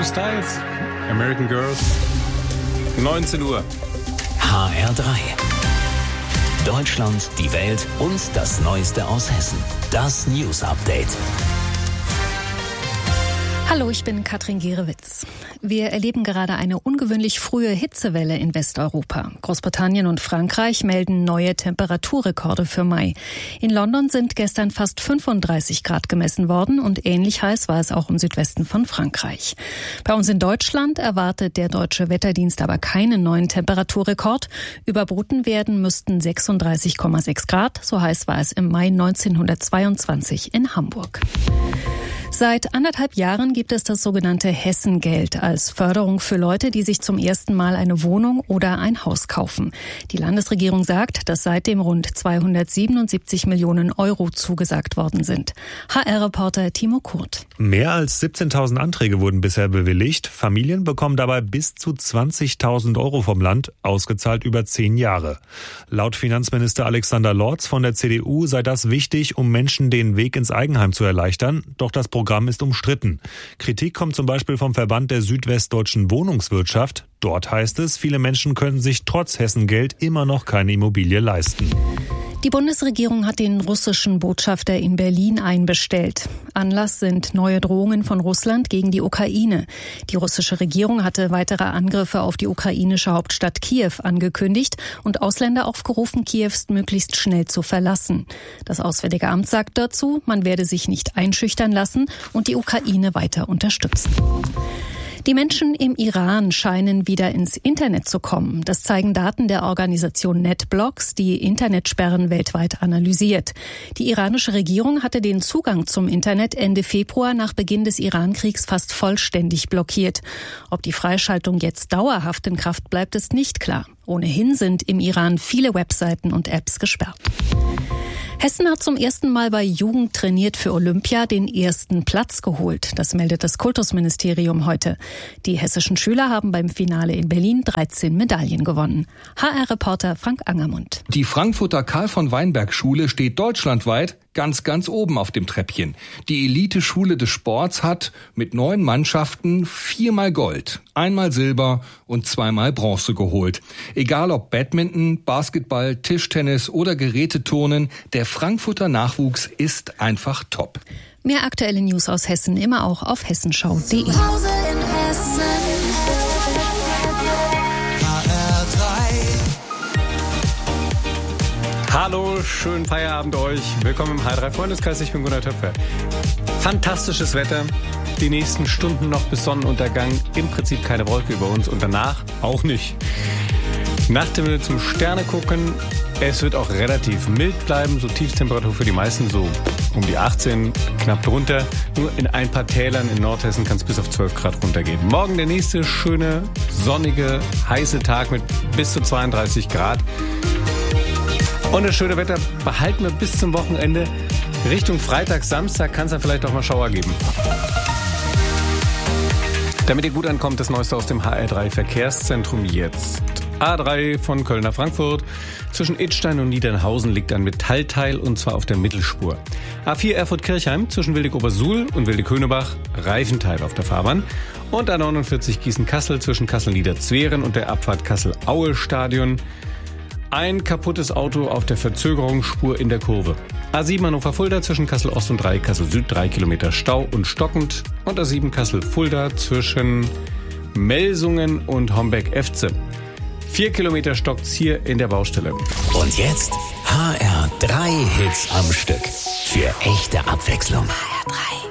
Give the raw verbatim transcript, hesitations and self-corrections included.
Harry Styles, American Girls, neunzehn Uhr. H R drei. Deutschland, die Welt und das Neueste aus Hessen. Das News Update. Hallo, ich bin Katrin Gerewitz. Wir erleben gerade eine ungewöhnlich frühe Hitzewelle in Westeuropa. Großbritannien und Frankreich melden neue Temperaturrekorde für Mai. In London sind gestern fast fünfunddreißig Grad gemessen worden und ähnlich heiß war es auch im Südwesten von Frankreich. Bei uns in Deutschland erwartet der Deutsche Wetterdienst aber keinen neuen Temperaturrekord. Überboten werden müssten sechsunddreißig Komma sechs Grad, so heiß war es im Mai neunzehnhundertzweiundzwanzig in Hamburg. Seit anderthalb Jahren gibt es das sogenannte Hessengeld als Förderung für Leute, die sich zum ersten Mal eine Wohnung oder ein Haus kaufen. Die Landesregierung sagt, dass seitdem rund zweihundertsiebenundsiebzig Millionen Euro zugesagt worden sind. H R-Reporter Timo Kurt. Mehr als siebzehntausend Anträge wurden bisher bewilligt. Familien bekommen dabei bis zu zwanzigtausend Euro vom Land, ausgezahlt über zehn Jahre. Laut Finanzminister Alexander Lorz von der C D U sei das wichtig, um Menschen den Weg ins Eigenheim zu erleichtern. Doch das Programm ist umstritten. Kritik kommt zum Beispiel vom Verband der südwestdeutschen Wohnungswirtschaft. Dort heißt es, viele Menschen können sich trotz Hessengeld immer noch keine Immobilie leisten. Die Bundesregierung hat den russischen Botschafter in Berlin einbestellt. Anlass sind neue Drohungen von Russland gegen die Ukraine. Die russische Regierung hatte weitere Angriffe auf die ukrainische Hauptstadt Kiew angekündigt und Ausländer aufgerufen, Kiews möglichst schnell zu verlassen. Das Auswärtige Amt sagt dazu, man werde sich nicht einschüchtern lassen und die Ukraine weiter unterstützen. Die Menschen im Iran scheinen wieder ins Internet zu kommen. Das zeigen Daten der Organisation NetBlocks, die Internetsperren weltweit analysiert. Die iranische Regierung hatte den Zugang zum Internet Ende Februar nach Beginn des Irankriegs fast vollständig blockiert. Ob die Freischaltung jetzt dauerhaft in Kraft bleibt, ist nicht klar. Ohnehin sind im Iran viele Webseiten und Apps gesperrt. Hessen hat zum ersten Mal bei Jugend trainiert für Olympia den ersten Platz geholt. Das meldet das Kultusministerium heute. Die hessischen Schüler haben beim Finale in Berlin dreizehn Medaillen gewonnen. H R-Reporter Frank Angermund. Die Frankfurter Karl-von-Weinberg-Schule steht deutschlandweit ganz, ganz oben auf dem Treppchen. Die Elite-Schule des Sports hat mit neun Mannschaften viermal Gold, einmal Silber und zweimal Bronze geholt. Egal ob Badminton, Basketball, Tischtennis oder Geräteturnen, der Frankfurter Nachwuchs ist einfach top. Mehr aktuelle News aus Hessen immer auch auf hessenschau punkt de. Hallo, schönen Feierabend euch. Willkommen im H drei Freundeskreis, ich bin Gunnar Töpfer. Fantastisches Wetter, die nächsten Stunden noch bis Sonnenuntergang, im Prinzip keine Wolke über uns und danach auch nicht. Nachthimmel zum Sterne gucken, es wird auch relativ mild bleiben, so Tiefstemperatur für die meisten so um die achtzehn, knapp drunter. Nur in ein paar Tälern in Nordhessen kann es bis auf zwölf Grad runtergehen. Morgen der nächste schöne, sonnige, heiße Tag mit bis zu zweiunddreißig Grad. Und das schöne Wetter behalten wir bis zum Wochenende. Richtung Freitag, Samstag kann es dann vielleicht auch mal Schauer geben. Damit ihr gut ankommt, das Neueste aus dem H R drei Verkehrszentrum jetzt. A drei von Köln nach Frankfurt. Zwischen Idstein und Niedernhausen liegt ein Metallteil und zwar auf der Mittelspur. A vier Erfurt-Kirchheim zwischen Willig-Obersuhl und Willig-Höhnebach, Reifenteil auf der Fahrbahn. Und A neunundvierzig Gießen-Kassel zwischen Kassel-Niederzweren und der Abfahrt Kassel-Aue-Stadion. Ein kaputtes Auto auf der Verzögerungsspur in der Kurve. A sieben Hannover-Fulda zwischen Kassel-Ost und drei, Kassel-Süd drei Kilometer Stau und stockend. Und A sieben Kassel-Fulda zwischen Melsungen und Homberg-Efze. Vier Kilometer stockt's hier in der Baustelle. Und jetzt H R drei Hits am Stück. Für echte Abwechslung. H R drei.